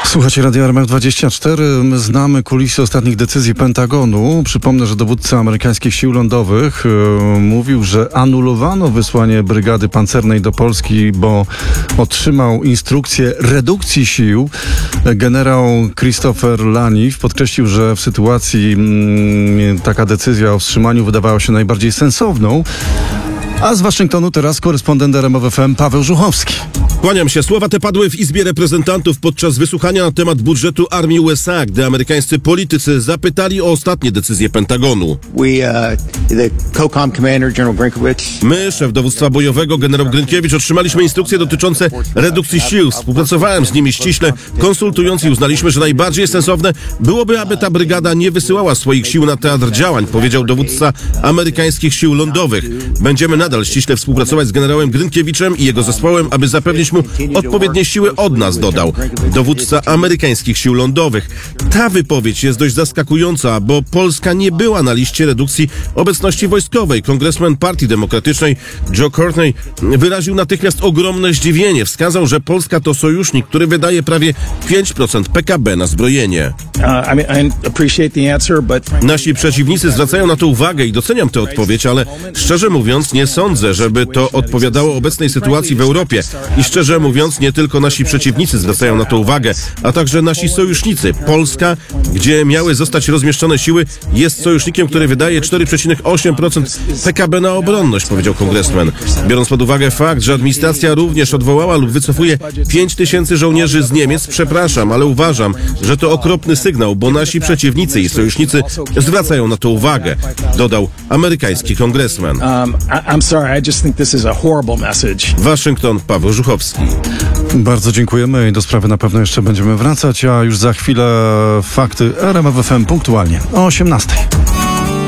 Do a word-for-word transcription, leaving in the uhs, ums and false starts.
Słuchajcie Radia R M F dwadzieścia cztery. My znamy kulisy ostatnich decyzji Pentagonu. Przypomnę, że dowódca amerykańskich sił lądowych yy, mówił, że anulowano wysłanie brygady pancernej do Polski, bo otrzymał instrukcję redukcji sił. Generał Christopher Laniff podkreślił, że w sytuacji yy, taka decyzja o wstrzymaniu wydawała się najbardziej sensowną. A z Waszyngtonu teraz korespondent R M F F M Paweł Żuchowski. Kłaniam się. Słowa te padły w Izbie Reprezentantów podczas wysłuchania na temat budżetu armii U S A, gdy amerykańscy politycy zapytali o ostatnie decyzje Pentagonu. We, uh, the COCOM commander, General Grynkewicz. My, szef dowództwa bojowego, generał Grynkiewicz, otrzymaliśmy instrukcje dotyczące redukcji sił. Współpracowałem z nimi ściśle, konsultując i uznaliśmy, że najbardziej sensowne byłoby, aby ta brygada nie wysyłała swoich sił na teatr działań, powiedział dowódca amerykańskich sił lądowych. Będziemy nadal ściśle współpracować z generałem Grynkiewiczem i jego zespołem, aby zapewnić mu odpowiednie siły od nas, dodał dowódca amerykańskich sił lądowych. Ta wypowiedź jest dość zaskakująca, bo Polska nie była na liście redukcji obecności wojskowej. Kongresmen Partii Demokratycznej Joe Courtney wyraził natychmiast ogromne zdziwienie. Wskazał, że Polska to sojusznik, który wydaje prawie pięć procent P K B na zbrojenie. Nasi przeciwnicy zwracają na to uwagę i doceniam tę odpowiedź, ale szczerze mówiąc nie sądzę, żeby to odpowiadało obecnej sytuacji w Europie. I szczerze mówiąc nie tylko nasi przeciwnicy zwracają na to uwagę, a także nasi sojusznicy. Polska, gdzie miały zostać rozmieszczone siły, jest sojusznikiem, który wydaje cztery przecinek osiem procent P K B na obronność, powiedział kongresmen. Biorąc pod uwagę fakt, że administracja również odwołała lub wycofuje pięć tysięcy żołnierzy z Niemiec, przepraszam, ale uważam, że to okropny sygnał, bo nasi przeciwnicy i sojusznicy zwracają na to uwagę, dodał amerykański kongresmen. Um, I'm sorry, I just think this is a horrible message. Waszyngton, Paweł Żuchowski. Bardzo dziękujemy i do sprawy na pewno jeszcze będziemy wracać, a już za chwilę fakty R M F F M punktualnie o osiemnastej.